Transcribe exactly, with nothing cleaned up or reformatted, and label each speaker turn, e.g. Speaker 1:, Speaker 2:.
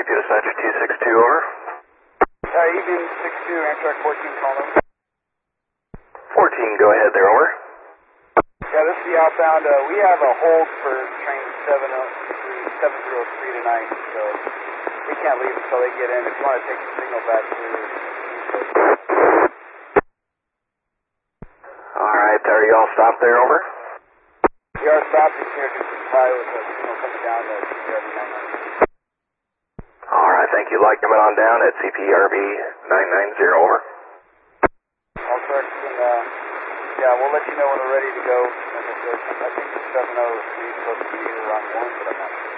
Speaker 1: P Dispatcher two six two, over.
Speaker 2: Uh, Evening six two, Amtrak fourteen, calling over.
Speaker 1: fourteen, go ahead there, over.
Speaker 2: Yeah, this is the outbound. Uh, we have a hold for train seven oh three tonight, so we can't leave until they get in. If you want to take the signal back through.
Speaker 1: Alright, are you all stopped there, over?
Speaker 2: We are stopped here to comply with the signal coming down to C P R B nine ninety.
Speaker 1: Alright, thank you. Light coming on down at C P R B nine ninety, over.
Speaker 2: All correct, and uh, yeah, we'll let you know when we're ready to go. Like I said, I think the seven oh three is supposed to be around one, but I'm not sure.